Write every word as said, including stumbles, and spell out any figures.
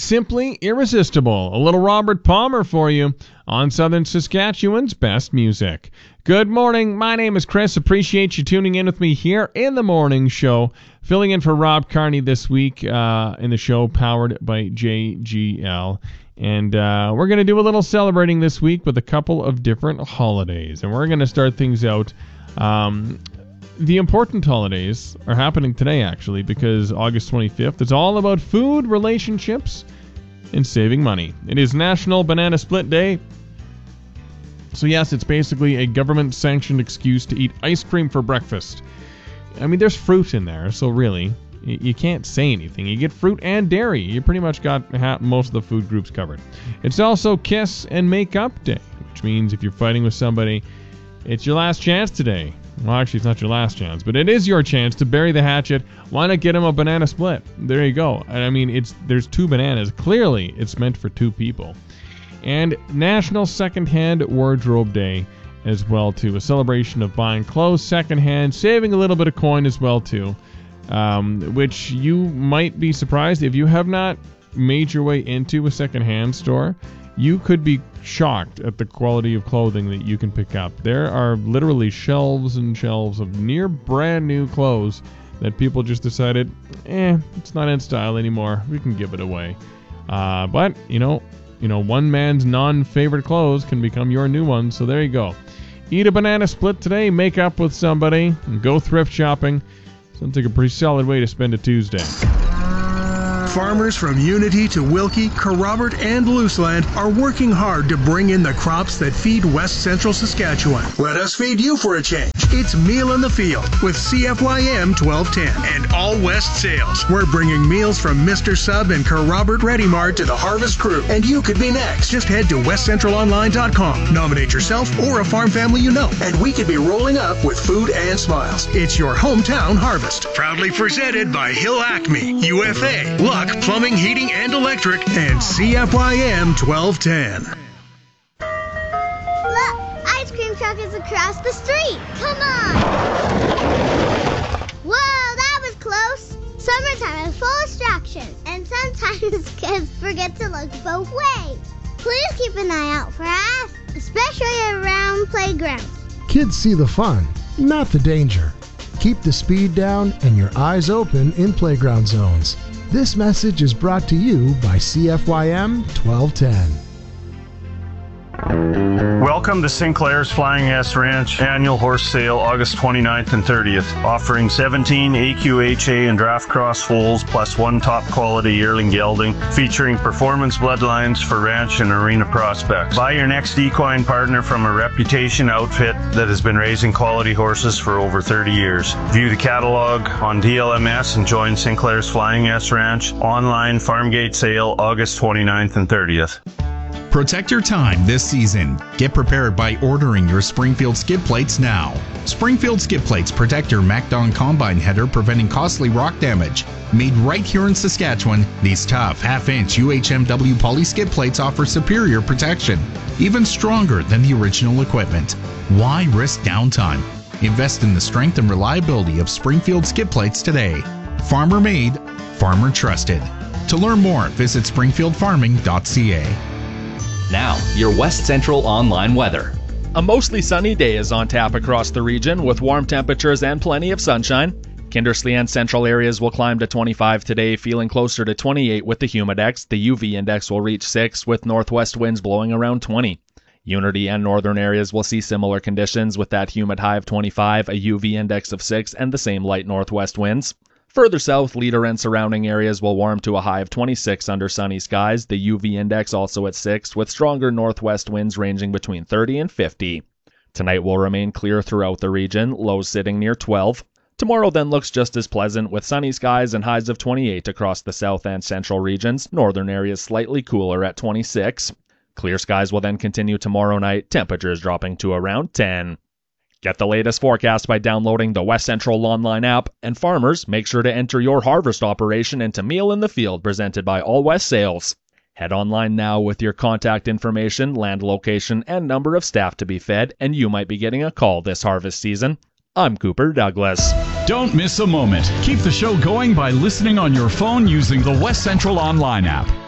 simply irresistible. A little Robert Palmer for you on Southern Saskatchewan's best music. Good morning. My name is Chris. Appreciate you tuning in with me here in the morning show. Filling in for Rob Carney this week uh, in the show powered by J G L. And uh, we're going to do a little celebrating this week with a couple of different holidays. And we're going to start things out. Um, the important holidays are happening today, actually, because August twenty-fifth is all about food, relationships, and saving money. It is National Banana Split Day. So yes, it's basically a government-sanctioned excuse to eat ice cream for breakfast. I mean, there's fruit in there, so really, you, you can't say anything. You get fruit and dairy. You pretty much got ha- most of the food groups covered. It's also Kiss and Make Up Day, which means if you're fighting with somebody, it's your last chance today. Well, actually, it's not your last chance, but it is your chance to bury the hatchet. Why not get him a banana split? There you go. And I mean, it's there's two bananas. Clearly, it's meant for two people. And National Secondhand Wardrobe Day as well, too. A celebration of buying clothes secondhand, saving a little bit of coin as well, too. Um, which you might be surprised if you have not made your way into a secondhand store. You could be shocked at the quality of clothing that you can pick up. There are literally shelves and shelves of near brand new clothes that people just decided, eh, it's not in style anymore. We can give it away. Uh, but, you know, you know, one man's non-favorite clothes can become your new ones, so there you go. Eat a banana split today, make up with somebody, and go thrift shopping. Sounds like a pretty solid way to spend a Tuesday. Farmers from Unity to Wilkie, Kerrobert, and Luseland are working hard to bring in the crops that feed West Central Saskatchewan. Let us feed you for a change. It's Meal in the Field with C F Y M twelve ten and All West Sales. We're bringing meals from Mister Sub and Kerrobert Ready Mart to the Harvest Crew, and you could be next. Just head to west central online dot com. Nominate yourself or a farm family you know, and we could be rolling up with food and smiles. It's your hometown harvest. Proudly presented by Hill Acme, U F A, Luck Plumbing, Heating, and Electric, and C F Y M twelve ten. Look, ice cream truck is across the street. Come on. Whoa, that was close. Summertime is full of distractions, and sometimes kids forget to look both ways. Please keep an eye out for us, especially around playgrounds. Kids see the fun, not the danger. Keep the speed down and your eyes open in playground zones. This message is brought to you by C F Y M twelve ten. Welcome to Sinclair's Flying S Ranch Annual Horse Sale, August twenty-ninth and thirtieth, offering seventeen A Q H A and draft cross foals plus one top quality yearling gelding, featuring performance bloodlines for ranch and arena prospects. Buy your next equine partner from a reputation outfit that has been raising quality horses for over thirty years. View the catalog on D L M S and join Sinclair's Flying S Ranch online Farmgate sale August twenty-ninth and thirtieth. Protect your time this season. Get prepared by ordering your Springfield skid plates now. Springfield skid plates protect your MacDon combine header, preventing costly rock damage. Made right here in Saskatchewan, these tough half-inch U H M W poly skid plates offer superior protection, even stronger than the original equipment. Why risk downtime? Invest in the strength and reliability of Springfield skid plates today. Farmer made, farmer trusted. To learn more, visit springfield farming dot c a. Now, your West Central online weather. A mostly sunny day is on tap across the region with warm temperatures and plenty of sunshine. Kindersley and central areas will climb to twenty-five today, feeling closer to twenty-eight with the humidex. The U V index will reach six with northwest winds blowing around twenty. Unity and northern areas will see similar conditions with that humid high of twenty-five, a U V index of six, and the same light northwest winds. Further south, Leader and surrounding areas will warm to a high of twenty-six under sunny skies, the U V index also at six, with stronger northwest winds ranging between thirty and fifty. Tonight will remain clear throughout the region, lows sitting near twelve. Tomorrow then looks just as pleasant, with sunny skies and highs of twenty-eight across the south and central regions, northern areas slightly cooler at twenty-six. Clear skies will then continue tomorrow night, temperatures dropping to around ten. Get the latest forecast by downloading the West Central online app, and farmers, make sure to enter your harvest operation into Meal in the Field presented by All West Sales. Head online now with your contact information, land location, and number of staff to be fed, and you might be getting a call this harvest season. I'm Cooper Douglas. Don't miss a moment. Keep the show going by listening on your phone using the West Central online app.